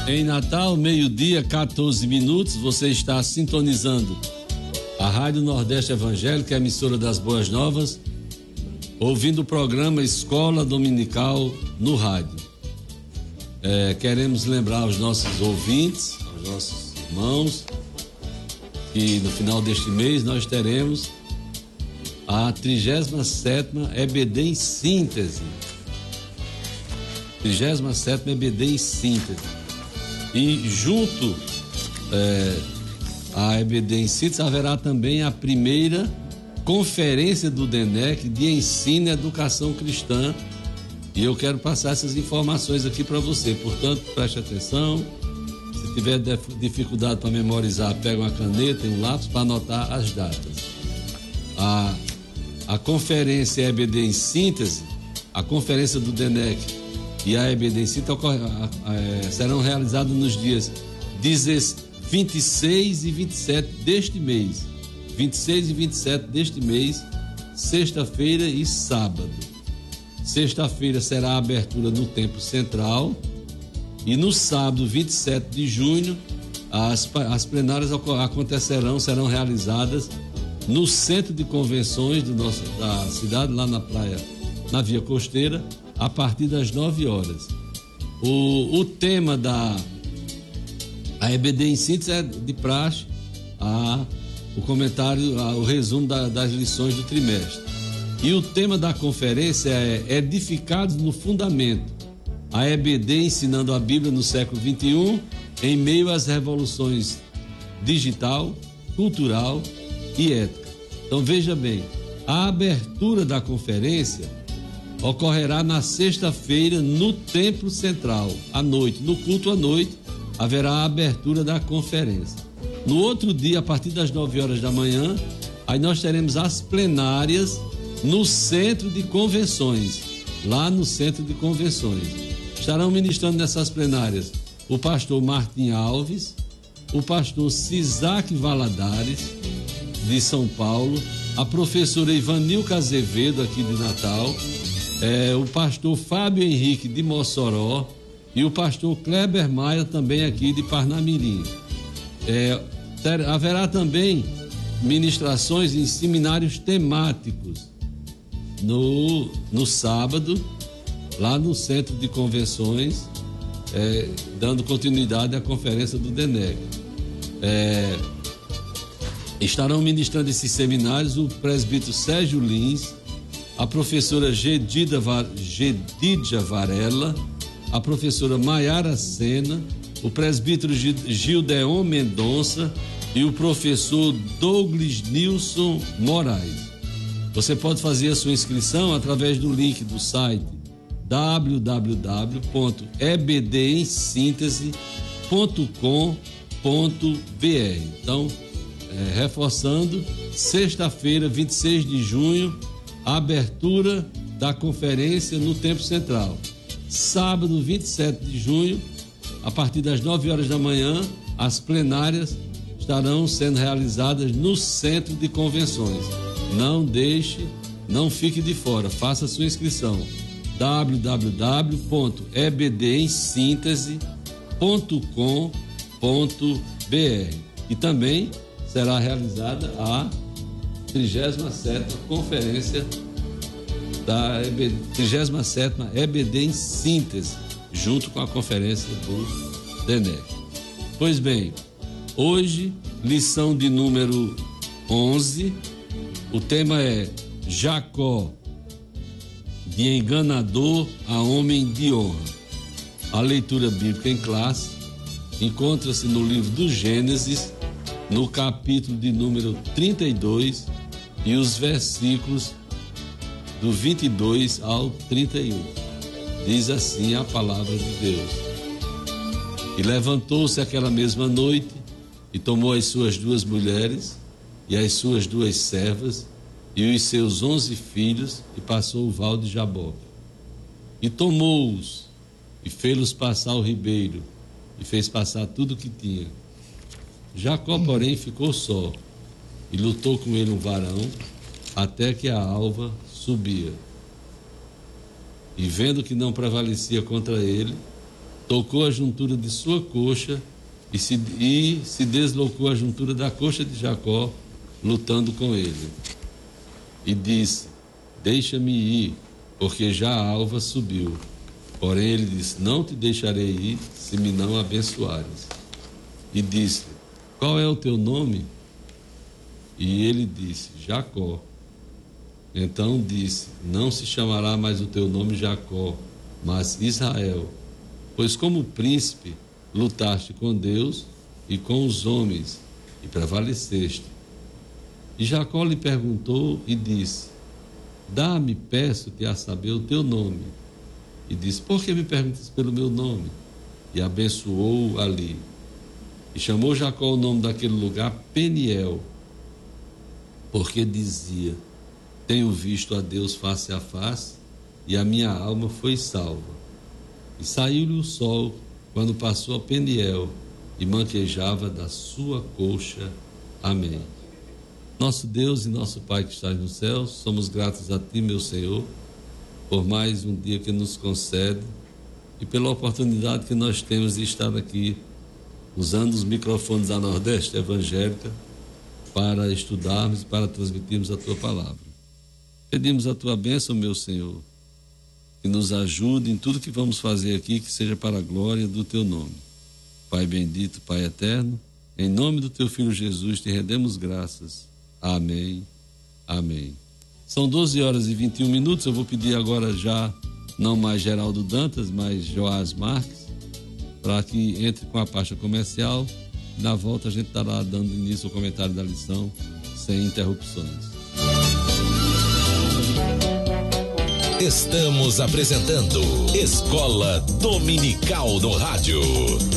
Em Natal, meio-dia, 14 minutos, você está sintonizando a Rádio Nordeste Evangélica, emissora das Boas Novas, ouvindo o programa Escola Dominical no rádio. Queremos lembrar aos nossos ouvintes, aos nossos irmãos, que no final deste mês nós teremos a 37ª EBD em síntese. 37ª EBD em síntese. E junto à EBD em síntese haverá também a primeira conferência do DENEC de ensino e educação cristã. E eu quero passar essas informações aqui para você. Portanto, preste atenção. Se tiver dificuldade para memorizar, pega uma caneta e um lápis para anotar as datas. A conferência EBD em síntese, a conferência do DENEC e a EBD em síntese serão realizadas nos dias 26 e 27 deste mês. 26 e 27 deste mês, sexta-feira e sábado. Sexta-feira será a abertura no Templo Central e no sábado, 27 de junho, as plenárias serão realizadas no Centro de Convenções da cidade, lá na praia, na Via Costeira, a partir das 9 horas. O tema da EBD em síntese é de praxe, o comentário, o resumo das lições do trimestre. E o tema da conferência é Edificados no Fundamento, a EBD ensinando a Bíblia no século XXI, em meio às revoluções digital, cultural e ética. Então veja bem, a abertura da conferência ocorrerá na sexta-feira no Templo Central, à noite. No culto à noite haverá a abertura da conferência. No outro dia, a partir das 9 horas da manhã, aí nós teremos as plenárias no Centro de Convenções, lá no Centro de Convenções. Estarão ministrando nessas plenárias o pastor Martim Alves, o pastor Cisac Valadares, de São Paulo, a professora Ivanilca Azevedo, aqui de Natal, o pastor Fábio Henrique, de Mossoró, e o pastor Kleber Maia, também aqui de Parnamirim. Haverá também ministrações em seminários temáticos no sábado, lá no Centro de Convenções, dando continuidade à conferência do DENEC. Estarão ministrando esses seminários o presbítero Sérgio Lins, a professora Gedídia Varela, a professora Maiara Sena, o presbítero Gildeon Mendonça e o professor Douglas Nilson Moraes. Você pode fazer a sua inscrição através do link do site www.ebdemsintese.com.br. Então, reforçando, sexta-feira, 26 de junho, a abertura da conferência no Templo Central. Sábado, 27 de junho, a partir das 9 horas da manhã, as plenárias estarão sendo realizadas no Centro de Convenções. Não fique de fora, faça a sua inscrição. www.ebdemsintese.com.br. E também será realizada a 37ª conferência da 37ª EBD em síntese, junto com a conferência do DENEC. Pois bem, hoje, lição de número 11, o tema é Jacó, de enganador a homem de honra. A leitura bíblica em classe encontra-se no livro do Gênesis, no capítulo de número 32 e os versículos do 22 ao 31. Diz assim a palavra de Deus: E levantou-se aquela mesma noite e tomou as suas 2 mulheres e as suas 2 servas e os seus 11 filhos e passou o val de Jaboque. E tomou-os e fê-los passar o ribeiro e fez passar tudo o que tinha. Jacó, porém, ficou só e lutou com ele um varão até que a alva subia. E vendo que não prevalecia contra ele, tocou a juntura de sua coxa e se deslocou a juntura da coxa de Jacó, lutando com ele. E disse: deixa-me ir, porque já a alva subiu. Porém ele disse: não te deixarei ir, se me não abençoares. E disse: qual é o teu nome? E ele disse: Jacó. Então disse: não se chamará mais o teu nome Jacó, mas Israel, pois como príncipe lutaste com Deus e com os homens e prevaleceste. E Jacó lhe perguntou e disse: dá-me, peço-te, a saber o teu nome. E disse: por que me perguntas pelo meu nome? E abençoou ali. E chamou Jacó o nome daquele lugar Peniel, porque dizia: tenho visto a Deus face a face, e a minha alma foi salva. E saiu-lhe o sol quando passou a Peniel, e manquejava da sua coxa. Amém. Nosso Deus e nosso Pai que estás nos céus, somos gratos a Ti, meu Senhor, por mais um dia que nos concede e pela oportunidade que nós temos de estar aqui, usando os microfones da Nordeste Evangélica, para estudarmos e para transmitirmos a Tua palavra. Pedimos a Tua bênção, meu Senhor, que nos ajude em tudo que vamos fazer aqui, que seja para a glória do Teu nome. Pai bendito, Pai eterno, em nome do Teu Filho Jesus, te rendemos graças. Amém, amém. São 12h21, eu vou pedir agora já, não mais Geraldo Dantas, mas Joás Marques, para que entre com a pasta comercial. Na volta a gente estará dando início ao comentário da lição, sem interrupções. Estamos apresentando Escola Dominical do Rádio.